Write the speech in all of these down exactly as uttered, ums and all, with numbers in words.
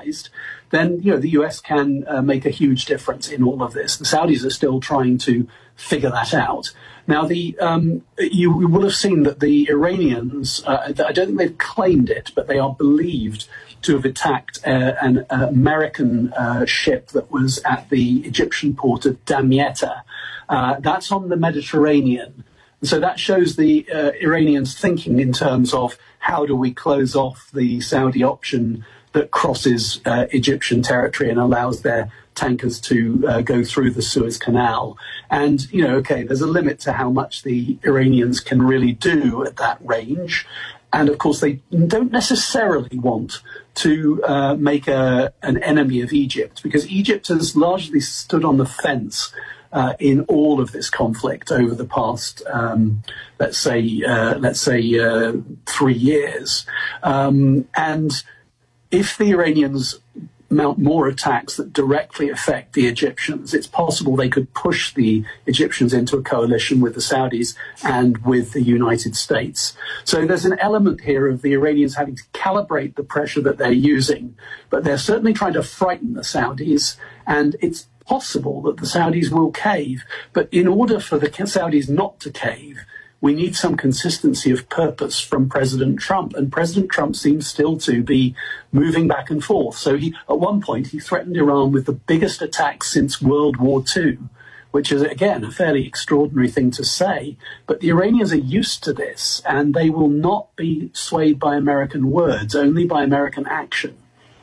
organized, then, you know, the U S can uh, make a huge difference in all of this. The Saudis are still trying to figure that out. Now, the um, you, you will have seen that the Iranians, uh, I don't think they've claimed it, but they are believed to have attacked uh, an uh, American uh, ship that was at the Egyptian port of Damietta. Uh, that's on the Mediterranean. And so that shows the uh, Iranians thinking in terms of how do we close off the Saudi option that crosses uh, Egyptian territory and allows their tankers to uh, go through the Suez Canal. And, you know, okay, there's a limit to how much the Iranians can really do at that range. And, of course, they don't necessarily want to uh, make a, an enemy of Egypt, because Egypt has largely stood on the fence uh, in all of this conflict over the past, um, let's say, uh, let's say uh, three years. Um, and if the Iranians mount more attacks that directly affect the Egyptians, it's possible they could push the Egyptians into a coalition with the Saudis and with the United States. So there's an element here of the Iranians having to calibrate the pressure that they're using, but they're certainly trying to frighten the Saudis, and it's possible that the Saudis will cave. But in order for the Saudis not to cave, we need some consistency of purpose from President Trump. And President Trump seems still to be moving back and forth. So he, at one point, he threatened Iran with the biggest attack since World War Two, which is, again, a fairly extraordinary thing to say. But the Iranians are used to this, and they will not be swayed by American words, only by American action.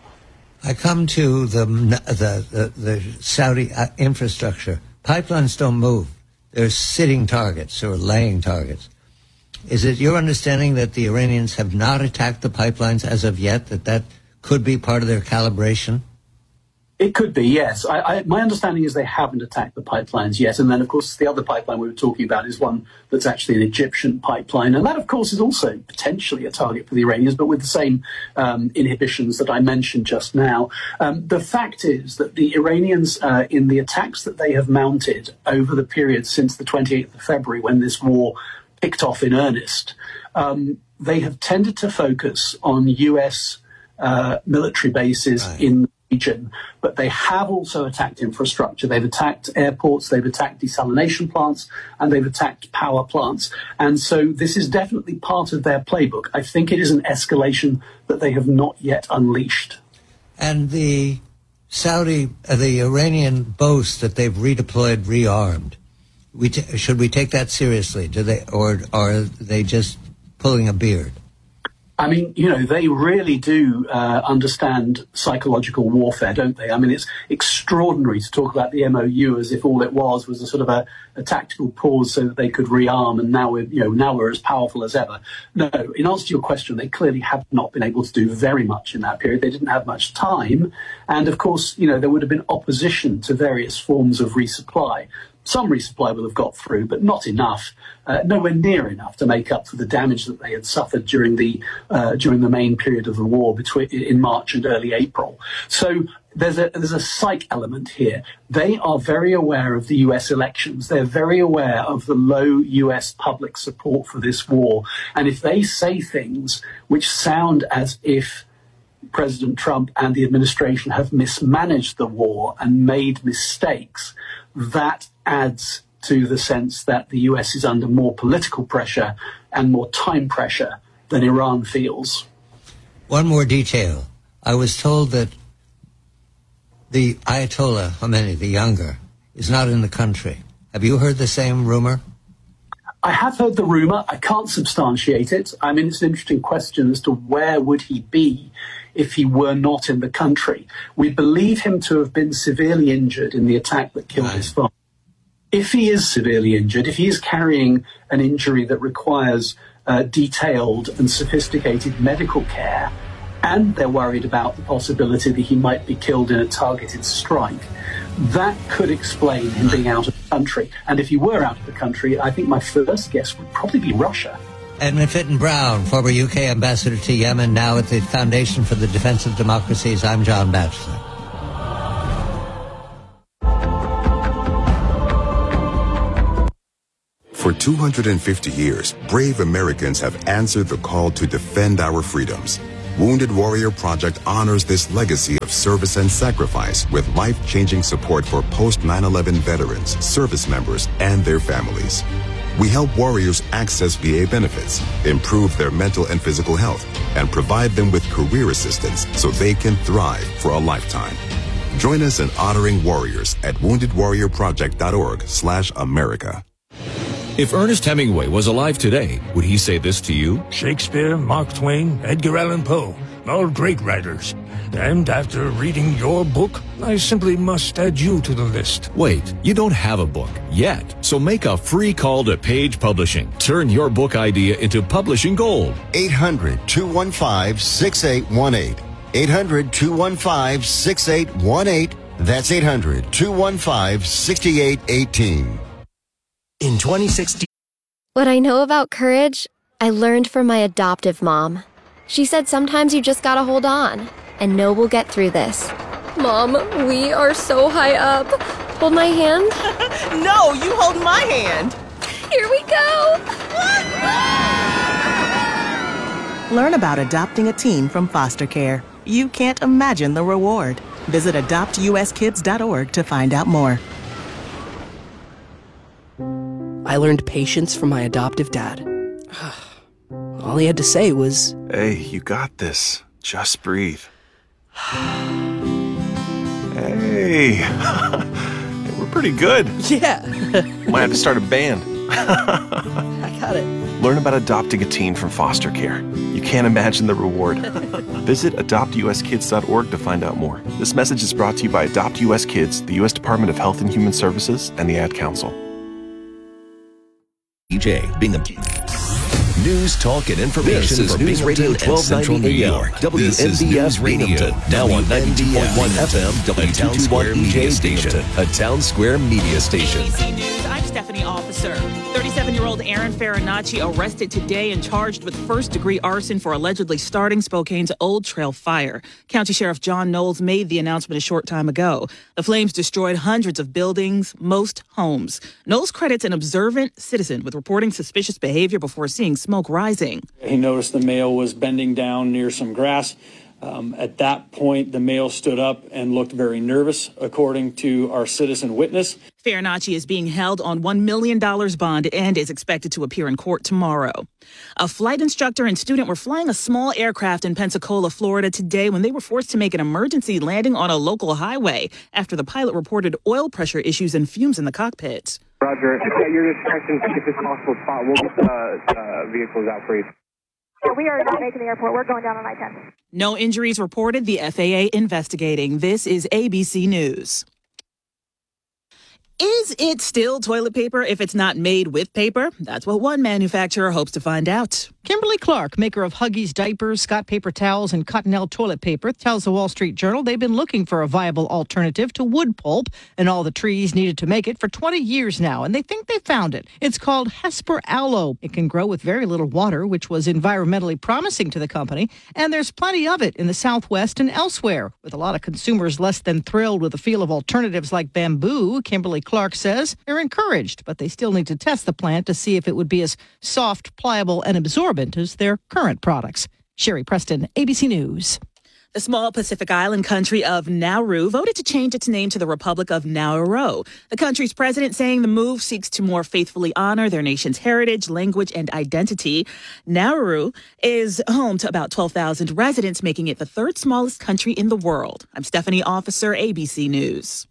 I come to the, the, the, the Saudi infrastructure. Pipelines don't move. They're sitting targets or laying targets. Is it your understanding that the Iranians have not attacked the pipelines as of yet, that that could be part of their calibration? It could be, yes. I, I, my understanding is they haven't attacked the pipelines yet. And then, of course, the other pipeline we were talking about is one that's actually an Egyptian pipeline. And that, of course, is also potentially a target for the Iranians, but with the same um, inhibitions that I mentioned just now. Um, the fact is that the Iranians, uh, in the attacks that they have mounted over the period since the twenty-eighth of February, when this war kicked off in earnest, um, they have tended to focus on U S uh, military bases right. in the region, but they have also attacked infrastructure. They've attacked airports, they've attacked desalination plants, and they've attacked power plants. And so this is definitely part of their playbook. I think it is an escalation that they have not yet unleashed. And the Saudi, uh, the Iranian boast that they've redeployed, rearmed. We t- should we take that seriously? Do they, or are they just pulling a beard? I mean, you know, they really do uh, understand psychological warfare, don't they? I mean, it's extraordinary to talk about the M O U as if all it was was a sort of a, a tactical pause so that they could rearm, and now we're, you know, now we're as powerful as ever. No, in answer to your question, they clearly have not been able to do very much in that period. They didn't have much time, and of course, you know, there would have been opposition to various forms of resupply. Some resupply will have got through, but not enough, uh, nowhere near enough to make up for the damage that they had suffered during the uh, during the main period of the war between in March and early April. So there's a there's a psych element here. They are very aware of the U S elections. They're very aware of the low U S public support for this war. And if they say things which sound as if President Trump and the administration have mismanaged the war and made mistakes, that adds to the sense that the U S is under more political pressure and more time pressure than Iran feels. One more detail. I was told that the Ayatollah Khomeini, the younger, is not in the country. Have you heard the same rumor? I have heard the rumor. I can't substantiate it. I mean, it's an interesting question as to where would he be if he were not in the country. We believe him to have been severely injured in the attack that killed right. his father. If he is severely injured, if he is carrying an injury that requires uh, detailed and sophisticated medical care, and they're worried about the possibility that he might be killed in a targeted strike, that could explain him being out of the country. And if he were out of the country, I think my first guess would probably be Russia. Edmund Fitton Brown, former U K ambassador to Yemen, now at the Foundation for the Defense of Democracies. I'm John Batchelor. For two hundred fifty years, brave Americans have answered the call to defend our freedoms. Wounded Warrior Project honors this legacy of service and sacrifice with life-changing support for post nine eleven veterans, service members, and their families. We help warriors access V A benefits, improve their mental and physical health, and provide them with career assistance so they can thrive for a lifetime. Join us in honoring warriors at wounded warrior project dot org slash America. If Ernest Hemingway was alive today, would he say this to you? Shakespeare, Mark Twain, Edgar Allan Poe, all great writers. And after reading your book, I simply must add you to the list. Wait, you don't have a book yet, so make a free call to Page Publishing. Turn your book idea into publishing gold. eight hundred, two one five, six eight one eight. eight hundred, two one five, six eight one eight. That's eight hundred, two one five, six eight one eight. In twenty sixteen. What I know about courage, I learned from my adoptive mom. She said sometimes you just gotta hold on and know we'll get through this. Mom, we are so high up. Hold my hand. No, you hold my hand. Here we go. Learn about adopting a teen from foster care. You can't imagine the reward. Visit adopt u s kids dot org to find out more. I learned patience from my adoptive dad. All he had to say was, "Hey, you got this. Just breathe." Hey, we're pretty good. Yeah. Might have to start a band. I got it. Learn about adopting a teen from foster care. You can't imagine the reward. Visit adopt u s kids dot org to find out more. This message is brought to you by Adopt U S Kids, the U S Department of Health and Human Services, and the Ad Council. E J, Bingham. News, talk, and information This is for News Radio Binghamton and Central New York. This is News Radio, now on ninety-two point one F M, W Town Square Media Station, a Town Square media station. A B C News, I'm Stephanie Officer. thirty-seven-year-old Aaron Farinacci arrested today and charged with first-degree arson for allegedly starting Spokane's Old Trail fire. County Sheriff John Knowles made the announcement a short time ago. The flames destroyed hundreds of buildings, most homes. Knowles credits an observant citizen with reporting suspicious behavior before seeing smoke rising. He noticed the male was bending down near some grass. Um, at that point, the male stood up and looked very nervous, according to our citizen witness. Farinacci is being held on one million dollars bond and is expected to appear in court tomorrow. A flight instructor and student were flying a small aircraft in Pensacola, Florida today when they were forced to make an emergency landing on a local highway after the pilot reported oil pressure issues and fumes in the cockpit. Roger. Yeah, you're just checking to get this possible spot. We'll get the uh, vehicles out for you. Yeah, we are not making the airport. We're going down on I ten. No injuries reported. The F A A investigating. This is A B C News. Is it still toilet paper if it's not made with paper? That's what one manufacturer hopes to find out. Kimberly-Clark, maker of Huggies diapers, Scott paper towels, and Cottonelle toilet paper, tells the Wall Street Journal they've been looking for a viable alternative to wood pulp and all the trees needed to make it for twenty years now, and they think they found it. It's called Hesper Aloe. It can grow with very little water, which was environmentally promising to the company, and there's plenty of it in the Southwest and elsewhere. With a lot of consumers less than thrilled with the feel of alternatives like bamboo, Kimberly-Clark says they're encouraged, but they still need to test the plant to see if it would be as soft, pliable, and absorbent as their current products. Sherry Preston, A B C News. The small Pacific island country of Nauru voted to change its name to the Republic of Nauru. The country's president saying the move seeks to more faithfully honor their nation's heritage, language, and identity. Nauru is home to about twelve thousand residents, making it the third smallest country in the world. I'm Stephanie Officer, A B C News.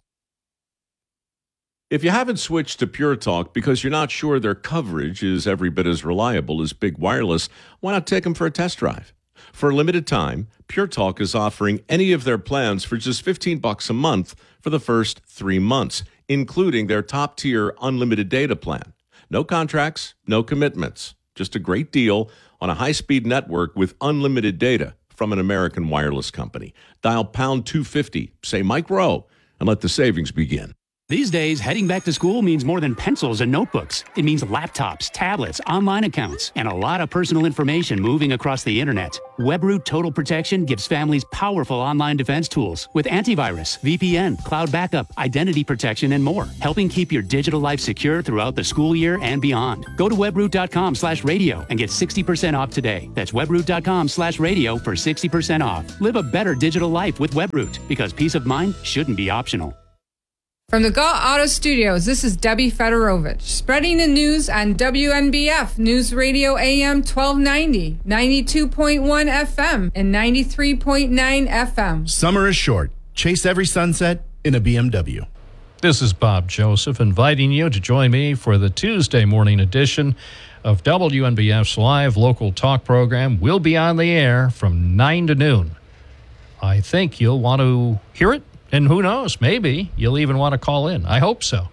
If you haven't switched to Pure Talk because you're not sure their coverage is every bit as reliable as Big Wireless, why not take them for a test drive? For a limited time, Pure Talk is offering any of their plans for just fifteen bucks a month for the first three months, including their top-tier unlimited data plan. No contracts, no commitments, just a great deal on a high-speed network with unlimited data from an American wireless company. Dial pound two fifty, say Mike Rowe, and let the savings begin. These days, heading back to school means more than pencils and notebooks. It means laptops, tablets, online accounts, and a lot of personal information moving across the internet. WebRoot Total Protection gives families powerful online defense tools with antivirus, V P N, cloud backup, identity protection, and more, helping keep your digital life secure throughout the school year and beyond. Go to webroot.com slash radio and get sixty percent off today. That's webroot.com slash radio for sixty percent off. Live a better digital life with WebRoot, because peace of mind shouldn't be optional. From the Galt Auto Studios, this is Debbie Fedorovich, spreading the news on W N B F News Radio A M twelve ninety, ninety-two point one F M, and ninety-three point nine F M. Summer is short. Chase every sunset in a B M W. This is Bob Joseph inviting you to join me for the Tuesday morning edition of W N B F's live local talk program. We'll be on the air from nine to noon. I think you'll want to hear it. And who knows, maybe you'll even want to call in. I hope so.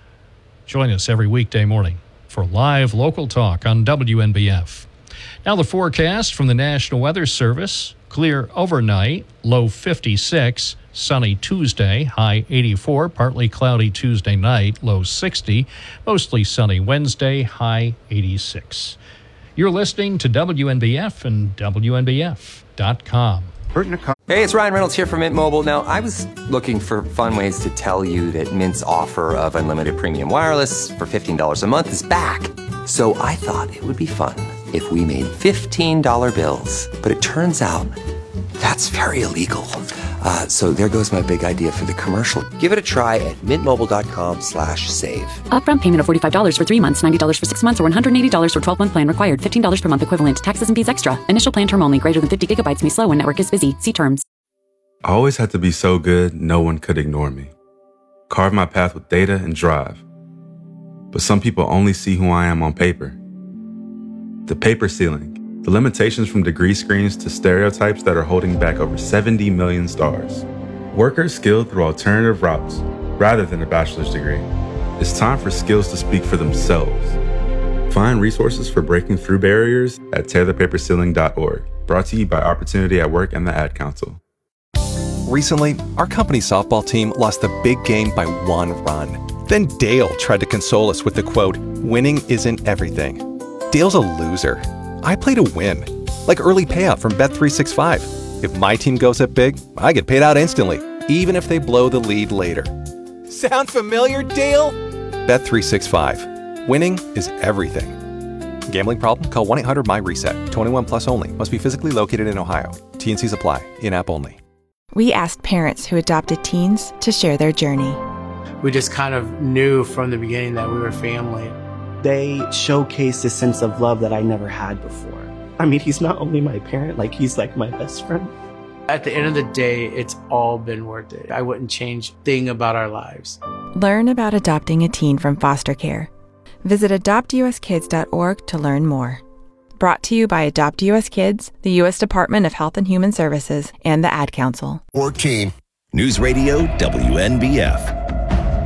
Join us every weekday morning for live local talk on W N B F. Now the forecast from the National Weather Service. Clear overnight, low fifty-six. Sunny Tuesday, high eighty-four. Partly cloudy Tuesday night, low sixty. Mostly sunny Wednesday, high eighty-six. You're listening to W N B F and W N B F dot com. Hey, it's Ryan Reynolds here from Mint Mobile. Now, I was looking for fun ways to tell you that Mint's offer of unlimited premium wireless for fifteen dollars a month is back. So I thought it would be fun if we made fifteen dollar bills. But it turns out that's very illegal. Uh, so there goes my big idea for the commercial. Give it a try at mintmobile.com slash save. Upfront payment of forty-five dollars for three months, ninety dollars for six months, or one hundred eighty dollars for twelve-month plan required. fifteen dollars per month equivalent. Taxes and fees extra. Initial plan term only. Greater than fifty gigabytes may slow when network is busy. See terms. I always had to be so good, no one could ignore me. Carve my path with data and drive. But some people only see who I am on paper. The paper ceiling. The limitations from degree screens to stereotypes that are holding back over seventy million stars. Workers skilled through alternative routes, rather than a bachelor's degree. It's time for skills to speak for themselves. Find resources for breaking through barriers at tear the paper ceiling dot org. Brought to you by Opportunity at Work and the Ad Council. Recently, our company softball team lost the big game by one run. Then Dale tried to console us with the quote, "Winning isn't everything." Dale's a loser. I play to win, like early payout from Bet three sixty-five. If my team goes up big, I get paid out instantly, even if they blow the lead later. Sound familiar, Dale? Bet three sixty-five. Winning is everything. Gambling problem? Call one eight hundred my reset. twenty-one plus only. Must be physically located in Ohio. T N Cs apply. In-app only. We asked parents who adopted teens to share their journey. We just kind of knew from the beginning that we were family. They showcased a sense of love that I never had before. I mean, he's not only my parent, like he's like my best friend. At the end of the day, it's all been worth it. I wouldn't change a thing about our lives. Learn about adopting a teen from foster care. Visit adopt U S kids dot org to learn more. Brought to you by Adopt U S Kids, the U S Department of Health and Human Services, and the Ad Council. fourteen. News Radio W N B F.